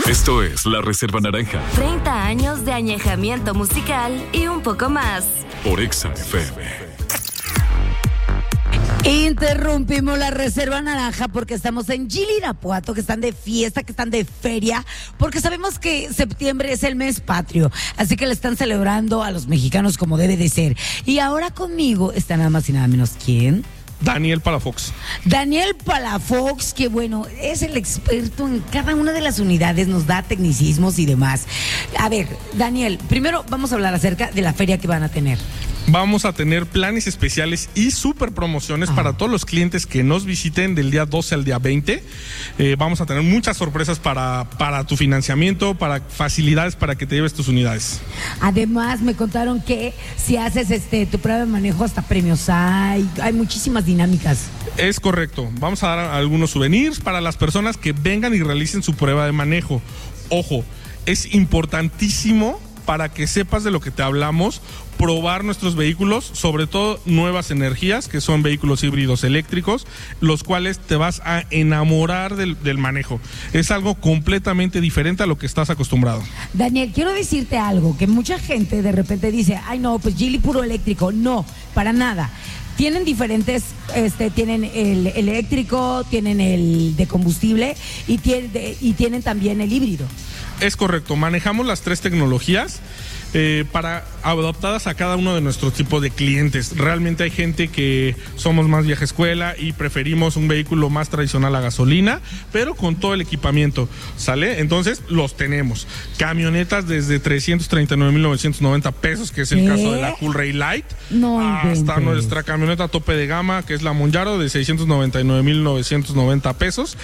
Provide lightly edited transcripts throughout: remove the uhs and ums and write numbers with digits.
Esto es La Reserva Naranja. 30 años de añejamiento musical y un poco más. Por Exa FM. Interrumpimos la Reserva Naranja porque estamos en Gili, Irapuato, que están de fiesta, que están de feria, porque sabemos que septiembre es el mes patrio, así que le están celebrando a los mexicanos como debe de ser. Y ahora conmigo está nada más y nada menos, ¿quién? Daniel Palafox. Daniel Palafox, que bueno, es el experto en cada una de las unidades, nos da tecnicismos y demás. A ver, Daniel, primero vamos a hablar acerca de la feria que van a tener. Vamos a tener planes especiales y super promociones para todos los clientes que nos visiten del día 12 al día 20. Vamos a tener muchas sorpresas para tu financiamiento, para facilidades para que te lleves tus unidades. Además, me contaron que si haces tu prueba de manejo, hasta premios hay muchísimas dinámicas. Es correcto. Vamos a dar algunos souvenirs para las personas que vengan y realicen su prueba de manejo. Ojo, es importantísimo para que sepas de lo que te hablamos, probar nuestros vehículos, sobre todo nuevas energías, que son vehículos híbridos eléctricos, los cuales te vas a enamorar del manejo. Es algo completamente diferente a lo que estás acostumbrado. Daniel, quiero decirte algo, que mucha gente de repente dice, ay no, pues Geely puro eléctrico. No, para nada. Tienen diferentes, tienen el eléctrico, tienen el de combustible y tienen también el híbrido. Es correcto, manejamos las tres tecnologías adaptadas a cada uno de nuestros tipos de clientes. Realmente hay gente que somos más vieja escuela y preferimos un vehículo más tradicional a gasolina, pero con todo el equipamiento, ¿sale? Entonces los tenemos. Camionetas desde 339,990 pesos, que es el caso de la Cool Ray Light, hasta nuestra camioneta tope de gama, que es la Monjaro, de 699,990 pesos.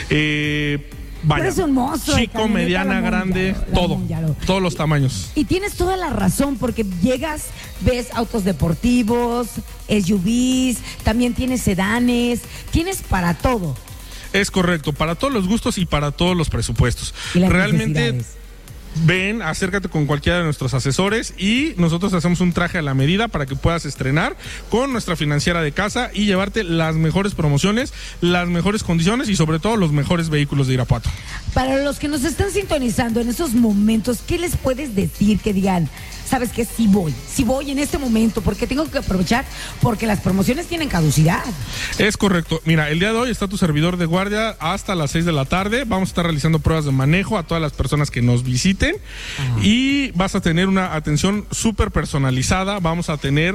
Vaya, es un monstruo, chico, mediana, grande, todos los tamaños. Y tienes toda la razón, porque llegas, ves autos deportivos, SUVs, también tienes sedanes, tienes para todo. Es correcto, para todos los gustos y para todos los presupuestos. Realmente ven, acércate con cualquiera de nuestros asesores y nosotros hacemos un traje a la medida para que puedas estrenar con nuestra financiera de casa y llevarte las mejores promociones, las mejores condiciones y sobre todo los mejores vehículos de Irapuato. Para los que nos están sintonizando en esos momentos, ¿qué les puedes decir que digan? ¿Sabes qué? Sí voy en este momento, porque tengo que aprovechar, porque las promociones tienen caducidad. Es correcto. Mira, el día de hoy está tu servidor de guardia hasta las 6 de la tarde. Vamos a estar realizando pruebas de manejo a todas las personas que nos visiten y vas a tener una atención súper personalizada. Vamos a tener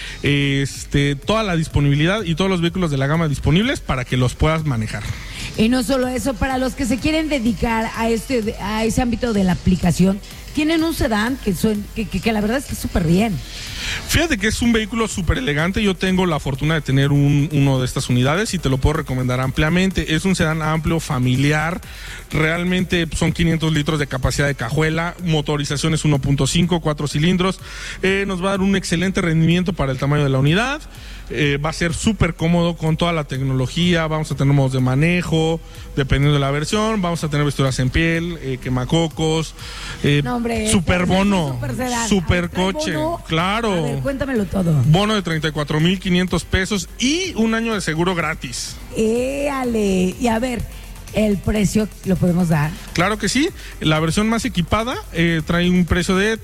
toda la disponibilidad y todos los vehículos de la gama disponibles para que los puedas manejar. Y no solo eso, para los que se quieren dedicar a ese ámbito de la aplicación, tienen un sedán que la verdad es que es súper bien. Fíjate que es un vehículo súper elegante. Yo tengo la fortuna de tener uno de estas unidades y te lo puedo recomendar ampliamente. Es un sedán amplio, familiar. Realmente son 500 litros de capacidad de cajuela. Motorización es 1.5, 4 cilindros. Nos va a dar un excelente rendimiento para el tamaño de la unidad. Va a ser súper cómodo con toda la tecnología. Vamos a tener modos de manejo, dependiendo de la versión. Vamos a tener vestiduras en piel, quemacocos, super bono, super coche. Claro. A ver, cuéntamelo todo. Bono de 34,500 pesos y un año de seguro gratis. ¡Éale! Y a ver, ¿el precio lo podemos dar? Claro que sí. La versión más equipada trae un precio de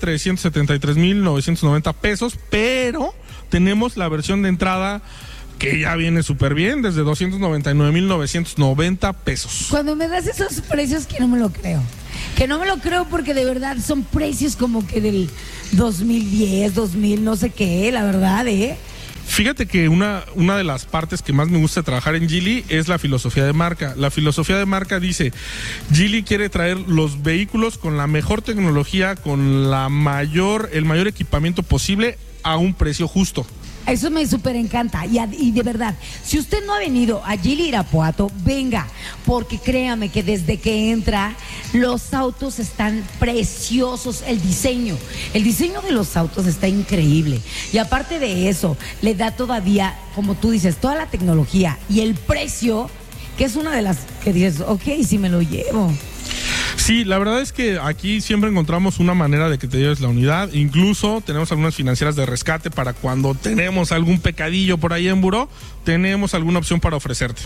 373,990 pesos, pero tenemos la versión de entrada que ya viene súper bien, desde 299,990 pesos. Cuando me das esos precios, que no me lo creo. Que no me lo creo, porque de verdad son precios como que del 2010, 2000, no sé qué, la verdad, Fíjate que una de las partes que más me gusta trabajar en Geely es la filosofía de marca. La filosofía de marca dice, Geely quiere traer los vehículos con la mejor tecnología, con el mayor equipamiento posible a un precio justo. Eso me súper encanta y de verdad, si usted no ha venido a Geely Irapuato, venga, porque créame que desde que entra los autos están preciosos, el diseño de los autos está increíble y aparte de eso le da todavía, como tú dices, toda la tecnología y el precio, que es una de las que dices, ok, sí me lo llevo. Sí, la verdad es que aquí siempre encontramos una manera de que te lleves la unidad. Incluso tenemos algunas financieras de rescate para cuando tenemos algún pecadillo por ahí en buró, tenemos alguna opción para ofrecerte.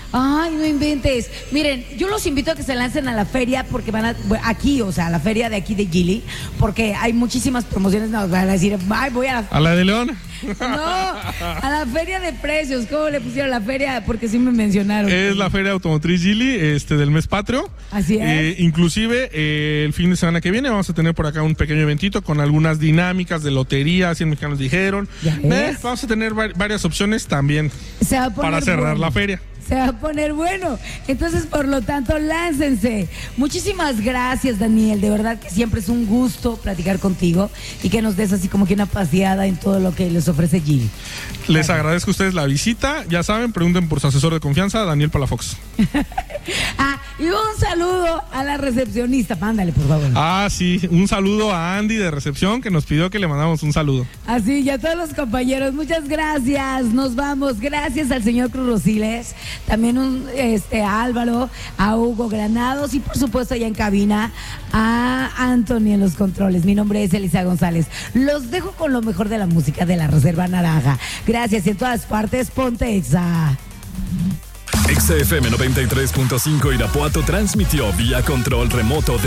Ay, no inventes. Miren, yo los invito a que se lancen a la feria porque van aquí, o sea, a la feria de aquí de Gili, porque hay muchísimas promociones. No, van a decir, ay, voy a ¿A la de León? No, a la feria de precios. ¿Cómo le pusieron la feria? Porque sí me mencionaron. Es la Feria Automotriz Gili, del mes patrio. Así es. Inclusive, el fin de semana que viene vamos a tener por acá un pequeño eventito con algunas dinámicas de lotería, 100 mexicanos dijeron. Vamos a tener varias opciones también para cerrar la feria. Se va a poner bueno. Entonces, por lo tanto, láncense. Muchísimas gracias, Daniel. De verdad que siempre es un gusto platicar contigo y que nos des así como que una paseada en todo lo que les ofrece Gili. Les agradezco a ustedes la visita. Ya saben, pregunten por su asesor de confianza, Daniel Palafox. Y un saludo a la recepcionista. Mándale, por favor. Sí. Un saludo a Andy de recepción que nos pidió que le mandamos un saludo. Así, y a todos los compañeros. Muchas gracias. Nos vamos. Gracias al señor Cruz Rosiles. También a Álvaro, a Hugo Granados y por supuesto allá en cabina a Anthony en los controles. Mi nombre es Elisa González. Los dejo con lo mejor de la música de la Reserva Naranja. Gracias y en todas partes, ponte Exa. Exa FM 93.5 Irapuato transmitió vía control remoto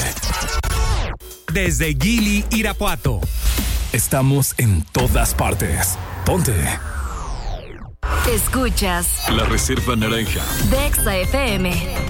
desde Gili, Irapuato. Estamos en todas partes. Ponte. Escuchas La Reserva Naranja de Exa FM.